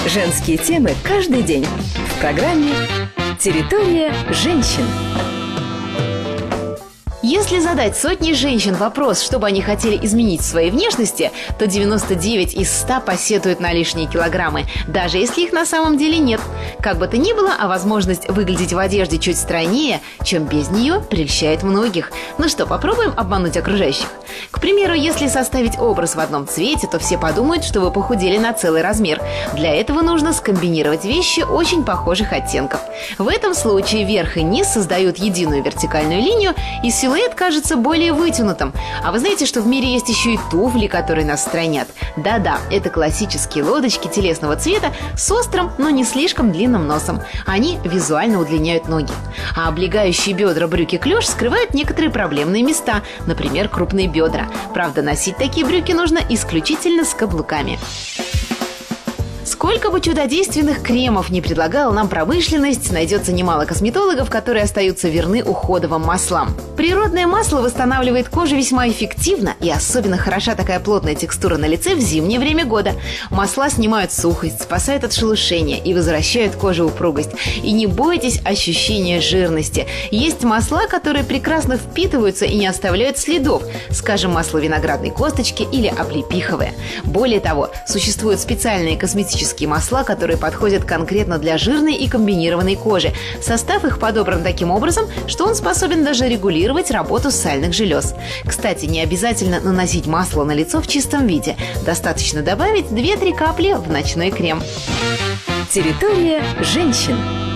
Женские темы каждый день в программе «Территория женщин». Если задать сотни женщин вопрос, что бы они хотели изменить в своей внешности, то 99 из 100 посетуют на лишние килограммы, даже если их на самом деле нет. Как бы то ни было, а возможность выглядеть в одежде чуть стройнее, чем без нее, прельщает многих. Ну что, попробуем обмануть окружающих? К примеру, если составить образ в одном цвете, то все подумают, что вы похудели на целый размер. Для этого нужно скомбинировать вещи очень похожих оттенков. В этом случае верх и низ создают единую вертикальную линию, и силуэт кажется более вытянутым. А вы знаете, что в мире есть еще и туфли, которые нас стройнят? Да-да, это классические лодочки телесного цвета с острым, но не слишком длинным носом. Они визуально удлиняют ноги. А облегающие бедра брюки-клеш скрывают некоторые проблемные места, например, крупные бедра. Правда, носить такие брюки нужно исключительно с каблуками. Сколько бы чудодейственных кремов не предлагала нам промышленность, найдется немало косметологов, которые остаются верны уходовым маслам. Природное масло восстанавливает кожу весьма эффективно, и особенно хороша такая плотная текстура на лице в зимнее время года. Масла снимают сухость, спасают от шелушения и возвращают коже упругость. И не бойтесь ощущения жирности. Есть масла, которые прекрасно впитываются и не оставляют следов, скажем, масло виноградной косточки или облепиховое. Более того, существуют специальные косметические масла, которые подходят конкретно для жирной и комбинированной кожи. Состав их подобран таким образом, что он способен даже регулировать работу сальных желез. Кстати, не обязательно наносить масло на лицо в чистом виде. Достаточно добавить 2-3 капли в ночной крем. Территория женщин.